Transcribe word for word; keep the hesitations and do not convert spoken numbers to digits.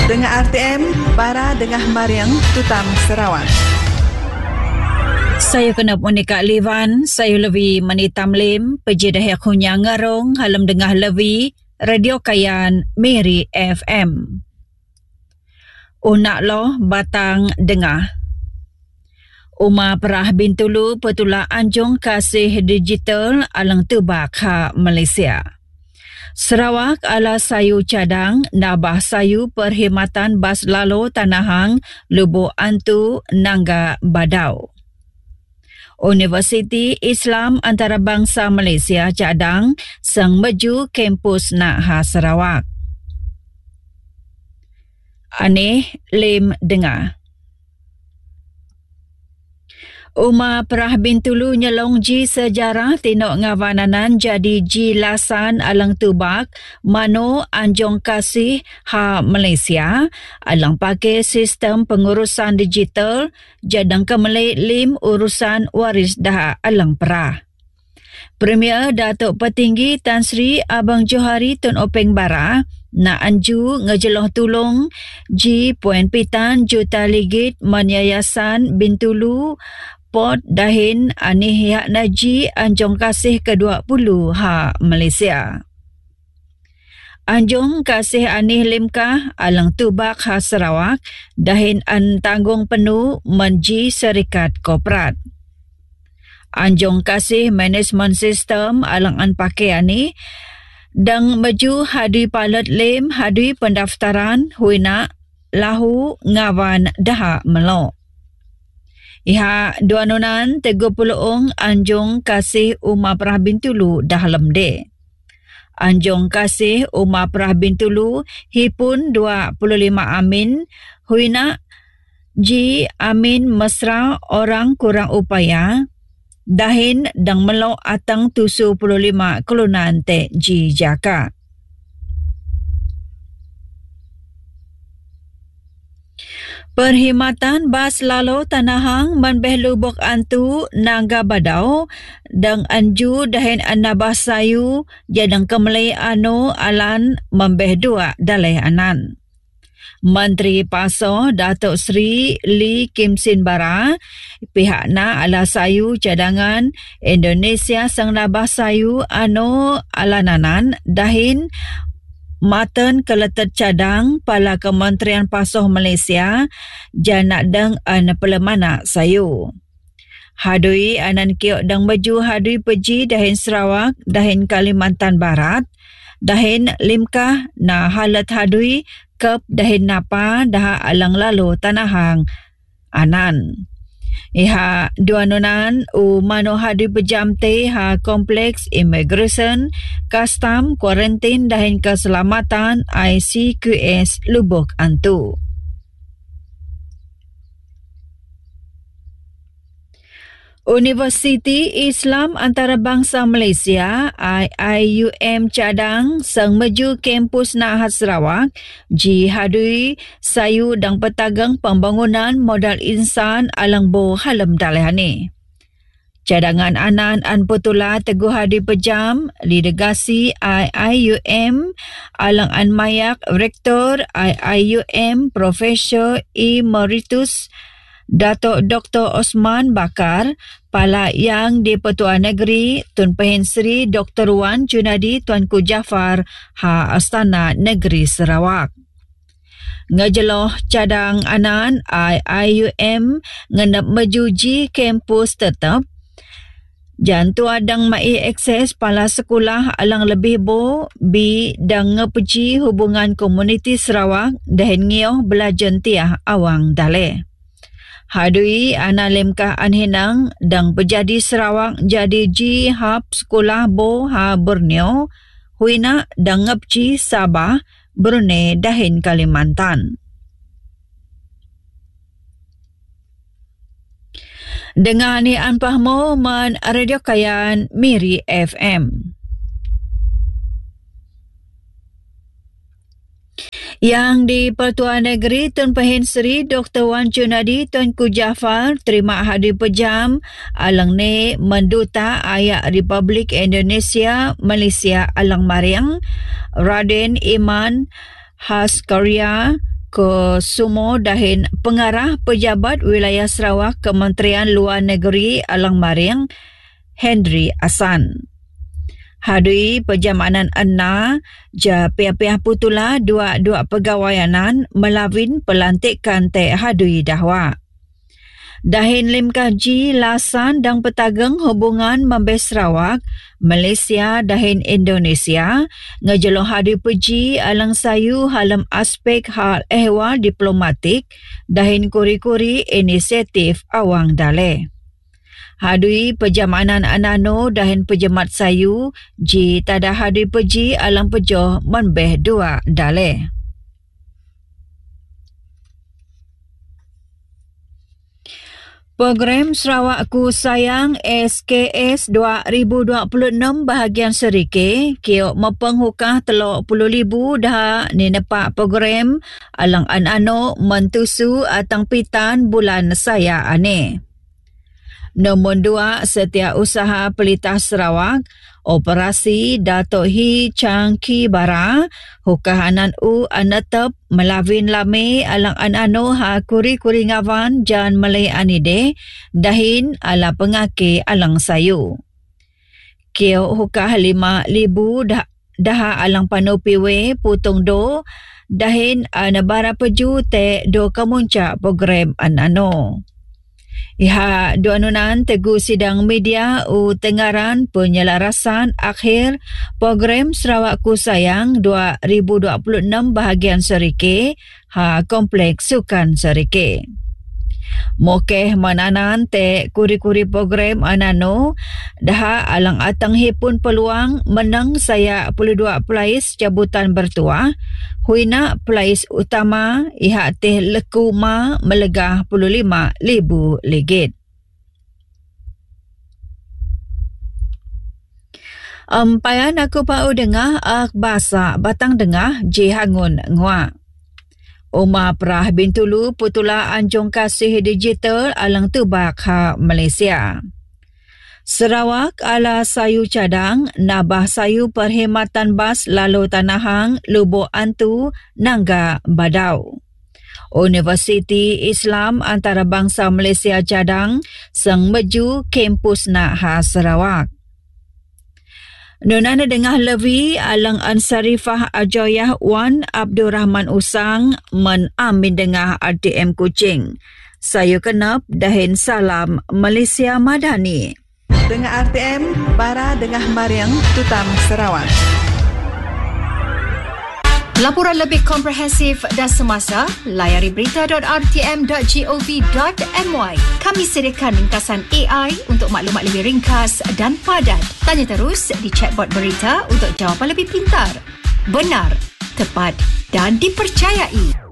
Dengar R T M, para Dengah Mariang, Tutam, Sarawak. Saya kena Monika Livan, saya lebih menitam lim, peji dah kunya ngarong, halam dengah lebih, Radio Kayan, Miri F M. Unak loh batang dengah. Uma Perah Bintulu petula anjung kasih digital alang tebak ha Malaysia. Sarawak ala sayu cadang nabah sayu perkhidmatan bas lalu Tanahang Lubuk Antu Nangga Badau. Universiti Islam Antarabangsa Malaysia cadang sang maju kampus nak ha Sarawak. Aneh lem dengar. Uma Perah Bintulu nyelong ji sejarah tinok ngawananan jadi ji lasan alang tubak mano anjong kasih ha Malaysia alang pakai sistem pengurusan digital jadang kemelai lim urusan waris dah alang Perah. Premier Datuk Petinggi Tan Sri Abang Johari Tun Openg Bara nak anju ngejeloh tulung ji puan pitan juta ligit menyayasan Bintulu Port Dahin Anih Yak Naji Anjong Kasih ke dua puluh ha Malaysia. Anjong Kasih Anih Limkah alang tubak ha Sarawak Dahin an tanggung penuh menji serikat korporat. Anjong Kasih Management System alang an pakai ani dang maju hadui pilot lim hadui pendaftaran huina lahu ngawan dah melok. Iha dua nunan tiga puluh ong anjong kasih Uma Perah Bintulu dah lemde. Anjong kasih Uma Perah Bintulu hipun dua puluh lima amin huina ji amin mesra orang kurang upaya dahin dang melok atang tujuh puluh lima kelunan te ji jaka. Perkhidmatan bas lalu Tanahang Manbeh Lubuk Antu Nangga Badau dang anju dahin anabah sayu jadang kemelai anu alan Manbeh dua dalai anan. Menteri Paso Datuk Seri Lee Kim Sin Bara pihakna ala sayu cadangan Indonesia sang nabah sayu anu alananan dahin Matan Keletet Cadang Pala Kementerian Pasoh Malaysia janak dang an pelemana sayu. Hadui anan kiok dang baju hadui peji dahin Sarawak dahin Kalimantan Barat dahin limkah na halat hadui kep dahin napa dah alang lalu Tanahang anan. Iha dua nunan u mano hadi pejamte ha kompleks immigration, custom, kuarantin dahin keselamatan I C Q S Lubuk Antu. Universiti Islam Antarabangsa Malaysia I I U M cadang sang maju kampus Nahat Sarawak ji hadui sayu dang petagang pembangunan modal insan alang bo halam dalehani. Cadangan anan an putula teguh hadi pejam delegasi I I U M alang an mayak rektor I I U M Profesor Emeritus Datuk Doktor Osman Bakar, Pala Yang di Pertuan Negeri Tun Pehin Sri Doktor Wan Junadi Tuanku Jafar ha Astana Negeri Sarawak. Ngejeloh cadang anan I I U M ngendap mejuji kampus tetap jantu adang mai akses pala sekolah alang lebih bo bi dang ngepeji hubungan komuniti Sarawak dahin ngioh belajan tiah awang dale. Hadui ana lemkah anhinang dang pejadi Sarawak jadi ji hab sekolah bo ha Borneo huina dang ngepci Sabah Brunei dahin Kalimantan. Dengan ni anpahmo man Radio Kayan Miri F M. Yang di Pertuan Negeri Tun Pehin Sri Doktor Wan Junadi Tuanku Jafar terima hadir pejam alang ne menduta ayak Republik Indonesia Malaysia alang Mariang Raden Iman Has Korea ke Sumo dahin pengarah pejabat wilayah Sarawak Kementerian Luar Negeri Alang Maring Henry Asan. Hadui perjamanan ena ja pihak-pihak putula dua-dua pegawaianan melawin pelantikan te hadui dahwa. Dahin lim kaji lasan dan petageng hubungan Mambes Sarawak, Malaysia dahin Indonesia ngejelo hadui peji alang sayu halam aspek hal ehwal diplomatik dahin kuri-kuri inisiatif awang dale. Hadui perjamanan anano dahin pejamat sayu ji tada hadui peji alang pejoh menbeh dua dale. Program Sarawak Ku Sayang S K S dua ribu dua puluh enam bahagian Serike kiok mepeng teluk puluh ribu dah ni nepak program alang an-ano mentusu atang pitan bulan saya ane. Nombor dua, Setiausaha Pelitah Sarawak, Operasi Dato' Hi Changki Bara, hukahanan u anatep melawin lame alang an-ano ha kuri-kuri ngawan jan malay anide, dahin ala pengake alang sayu. Kio hukah lima libu dah, daha alang panupiwe putung do, dahin anabara peju te do kemuncak program an-ano. Iha duanunan tegu sidang media u tengaran penyelarasan akhir program Sarawak Ku Sayang dua ribu dua puluh enam bahagian Serike ha Kompleks Sukan Serike. Mokeh mananan te kuri-kuri program anano dah alang atang hipun peluang menang saya puluh dua pelais cabutan bertuah huina pelais utama iha teh leku ma melegah puluh lima ribu ringgit. Ampayan aku pau dengah ak basa batang dengah ji hangun ngwa. Umar Perah Bintulu Putula Anjung Kasih Digital alang tubak ha Malaysia. Sarawak ala sayu cadang nabah sayu perkhidmatan bas lalu Tanahang Lubuk Antu Nangga Badau. Universiti Islam Antarabangsa Malaysia cadang sang meju kampus na ha Sarawak. Nunana dengah levi alang Ansarifah Ajoyah Wan Abdul Rahman Usang men amin dengah R T M Kuching. Saya kenap dahin salam Malaysia Madani. Dengah R T M Bara Dengah Mariang Tutam Sarawak. Laporan lebih komprehensif dan semasa, layari berita dot r t m dot gov dot my. Kami sediakan ringkasan A I untuk maklumat lebih ringkas dan padat. Tanya terus di chatbot berita untuk jawapan lebih pintar, benar, tepat dan dipercayai.